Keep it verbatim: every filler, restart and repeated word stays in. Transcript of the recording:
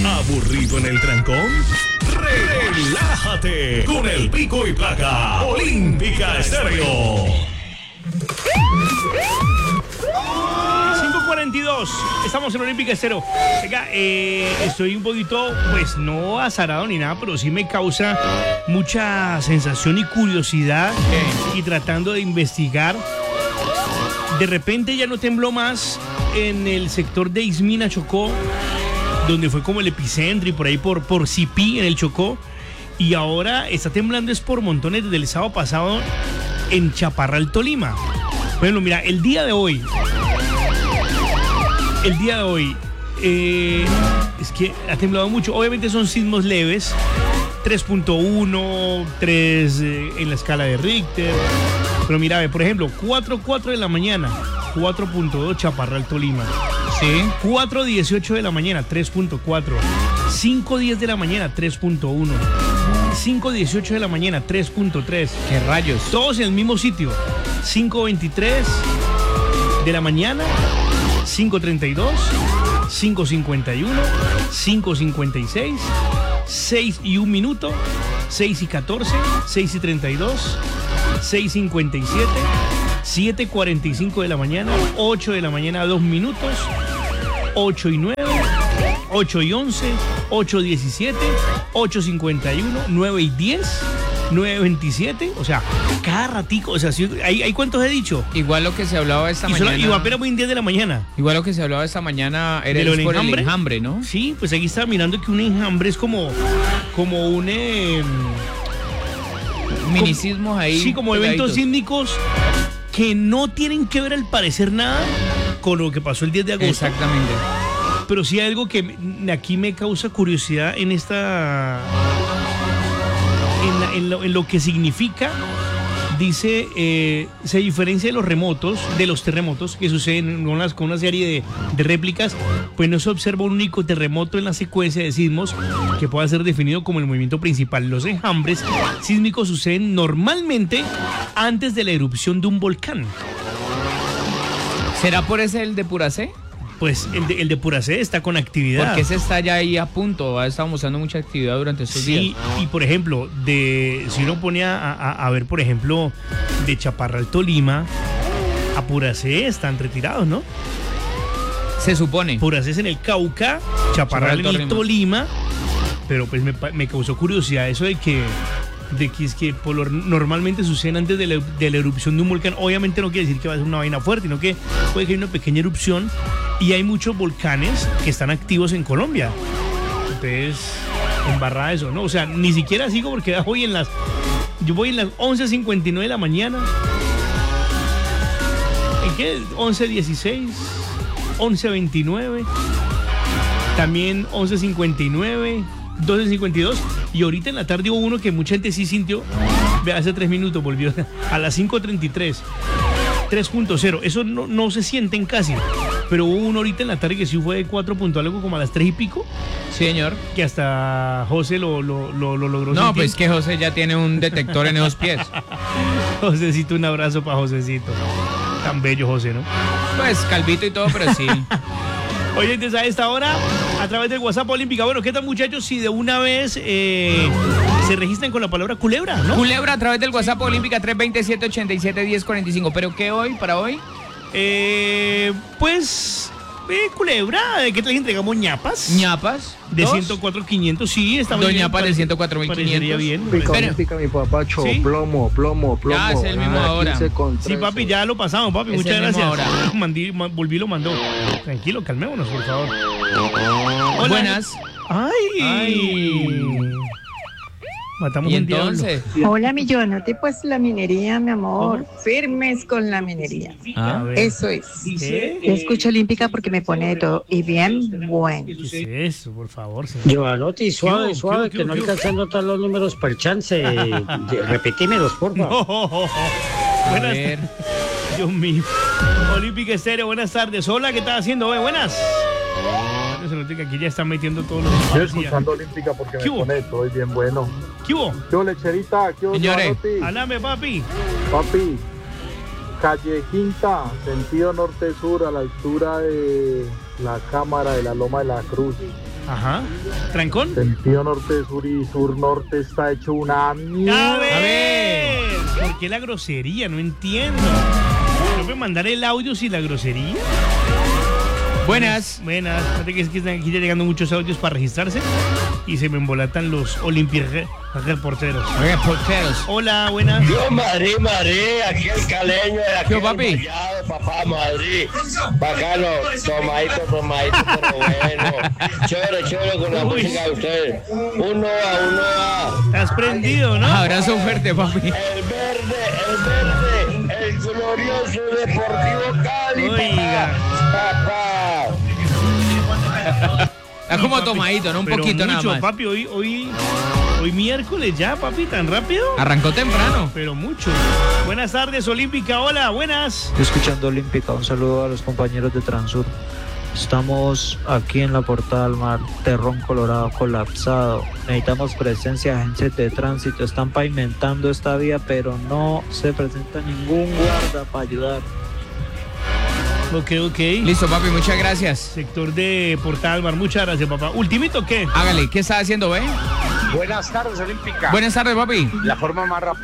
¿Aburrido en el trancón? Relájate con el pico y placa Olímpica Estéreo. cinco cuarenta y dos, estamos en Olímpica Estéreo. Venga, eh, estoy un poquito, pues no azarado ni nada, pero sí me causa mucha sensación y curiosidad. ¿Qué? Y tratando de investigar. De repente ya no tembló más en el sector de Ismina, Chocó, donde fue como el epicentro, y por ahí por, por Sipí, en el Chocó. Y ahora está temblando es por montones desde el sábado pasado en Chaparral, Tolima. Bueno, mira, el día de hoy, el día de hoy, eh, es que ha temblado mucho. Obviamente son sismos leves, tres punto uno, tres eh, en la escala de Richter. Pero mira, ve, por ejemplo, cuatro punto cuatro de la mañana, cuatro punto dos Chaparral, Tolima. Sí. cuatro punto dieciocho de la mañana, tres punto cuatro. cinco punto diez de la mañana, tres punto uno. cinco punto dieciocho de la mañana, tres punto tres. ¿Qué rayos? Todos en el mismo sitio. cinco punto veintitrés de la mañana, cinco punto treinta y dos, cinco punto cincuenta y uno, cinco punto cincuenta y seis, seis y un minuto, seis y catorce, seis y treinta y dos, seis y cincuenta y siete, siete y cuarenta y cinco de la mañana, ocho de la mañana, dos minutos, ocho y nueve, ocho y once, ocho y diecisiete, ocho y cincuenta y uno, nueve y diez, nueve y veintisiete, o sea, cada ratico, o sea, si, ¿hay, ¿hay cuántos he dicho? Igual lo que se hablaba esta y mañana. Solo, y apenas voy en diez de la mañana. Igual lo que se hablaba esta mañana era ¿De lo el, del por enjambre? el enjambre, ¿no? Sí, pues aquí estaba mirando que un enjambre es como, como un... Eh, Minicismos ahí. Sí, como pegaditos. eventos sísmicos que no tienen que ver al parecer nada con lo que pasó el diez de agosto. Exactamente. Pero sí hay algo que aquí me causa curiosidad en esta... En, la, en, lo, en lo que significa. Dice, eh, se diferencia de los remotos, de los terremotos que suceden con, las, con una serie de, de réplicas, pues no se observa un único terremoto en la secuencia de sismos que pueda ser definido como el movimiento principal. Los enjambres sísmicos suceden normalmente antes de la erupción de un volcán. ¿Será por ese el de Puracé? Pues el de, el de Puracé está con actividad. Porque ese está ya ahí a punto, ha estado mostrando mucha actividad durante estos sí, días. Y por ejemplo, de si uno pone a, a, a ver, por ejemplo, de Chaparral, Tolima, a Puracé están retirados, ¿no? Se supone. Puracé es en el Cauca, Chaparral, Chaparral en el Tolima, pero pues me, me causó curiosidad eso de que de que es que por lo, normalmente suceden antes de la, de la erupción de un volcán. Obviamente no quiere decir que va a ser una vaina fuerte, sino que puede que haya una pequeña erupción, y hay muchos volcanes que están activos en Colombia. Entonces, embarrada eso, ¿no? O sea, ni siquiera sigo porque voy en las yo voy en las once cincuenta y nueve de la mañana. ¿En qué? once dieciséis, once veintinueve, también once cincuenta y nueve, doce cincuenta y dos, y ahorita en la tarde hubo uno que mucha gente sí sintió. Vea, hace tres minutos volvió a las cinco treinta y tres, tres punto cero. Eso no, no se sienten casi, pero hubo uno ahorita en la tarde que sí fue de cuatro punto algo, como a las tres y pico. Sí, señor. Que hasta José lo, lo, lo, lo logró. No, sentir. pues que José ya tiene un detector en esos pies. Josecito, un abrazo para Josecito. Tan bello José, ¿no? Pues calvito y todo, pero sí. Oye, entonces a esta hora, a través del WhatsApp Olímpica, bueno, ¿qué tal, muchachos? Si de una vez eh, se registran con la palabra culebra, ¿no? Culebra a través del WhatsApp Olímpica tres dos siete, ocho siete, uno cero cuatro cinco. ¿Pero qué hoy, para hoy? Eh, pues, eh, culebra, ¿de qué tal entregamos ñapas? ¿Ñapas? De ¿Dos? ciento cuatro quinientos, sí, está muy Dos bien. ñapas de parece- ciento cuatro mil quinientos. Parecería bien. Pica, Pero- pica mi papacho, ¿Sí? plomo, plomo, plomo. Ya, es el mismo Ah, ahora. quince con Sí, trece. papi, ya lo pasamos, papi, Es muchas el mismo gracias. ahora. Mandí, ma- volví y lo mandó. Tranquilo, calmémonos, por favor. Hola. Buenas. Ay. Ay. Matamos Y un diablo. entonces, Hola, millonote, pues la minería, mi amor. Firmes con la minería. A ¿ah? ver. Eso es. ¿Qué? Yo escucho Olímpica porque me pone de todo. Y bien bueno. ¿Qué es eso, por favor, señor? Giovanotti, suave, ¿Qué hubo? suave, ¿Qué que hubo? no ¿Qué hubo? alcancé a anotar los números per chance. De- Repetímelos, por favor. No. a Buenas ver. Dios mío. Olímpica Estéreo, buenas tardes. Hola, ¿qué estás haciendo? Oye, buenas. Se nota que aquí ya están metiendo todos los Estoy espacios. escuchando Olímpica porque ¿Qué me hubo? conecto, es bien bueno. ¿Qué hubo? ¿Qué hubo, lecherita? ¿Qué hubo, Señores. Giovanotti? Háblame, papi. Papi, calle Quinta, sentido norte-sur, a la altura de la Cámara de la Loma de la Cruz. Ajá. ¿Trancón? Sentido norte-sur y sur-norte está hecho una A mierda. ver, ¿por qué la grosería? No entiendo. ¿No puede mandar el audio sin la grosería? Buenas. Buenas. Fíjate que es que están aquí ya llegando muchos audios para registrarse y se me embolatan los Olympic re- reporteros. Reporteros. Hola, buenas. Yo, Madrid, Madrid, aquí el caleño, aquí Yo, el papi. Mallado, papá, Madrid. Bacano, tomadito, tomadito, pero bueno. Chévere, chévere con la Uy. música de ustedes. Uno a uno a. Estás prendido, ¿no? Abrazo fuerte, papi. El verde, el verde, el glorioso Deportivo Cali, Oiga. papá. Está como Papi, tomadito, ¿no? Un pero poquito nada mucho, más. papi, hoy, hoy, hoy miércoles ya, papi, tan rápido. Arrancó temprano. Pero mucho. Buenas tardes, Olímpica. Hola, buenas. Escuchando Olímpica, un saludo a los compañeros de Transur. Estamos aquí en la Portada del Mar, Terrón Colorado colapsado. Necesitamos presencia de agentes de tránsito. Están pavimentando esta vía, pero no se presenta ningún guarda para ayudar. Ok, ok. Listo, papi, muchas gracias. Sector de Portal del Mar. Muchas gracias, papá. ¿Ultimito qué? Hágale, ¿qué está haciendo, ve? Buenas tardes, Olímpica. Buenas tardes, papi. La forma más rápida